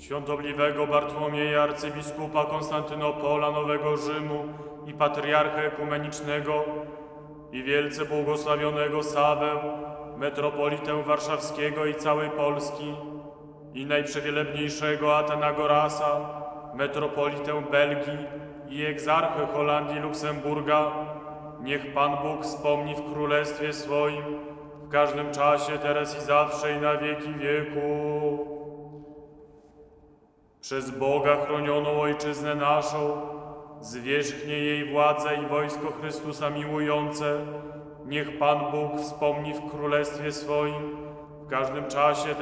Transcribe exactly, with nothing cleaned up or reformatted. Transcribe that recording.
Świątobliwego Bartłomieja, arcybiskupa Konstantynopola, Nowego Rzymu i patriarchę ekumenicznego i wielce błogosławionego Sawę, metropolitę warszawskiego i całej Polski i najprzewielebniejszego Atenagorasa, metropolitę Belgii i egzarchę Holandii i Luksemburga, niech Pan Bóg wspomni w królestwie swoim, w każdym czasie, teraz i zawsze i na wieki wieków. Przez Boga chronioną Ojczyznę naszą, zwierzchnie jej władze i wojsko Chrystusa miłujące, niech Pan Bóg wspomni w królestwie swoim, w każdym czasie,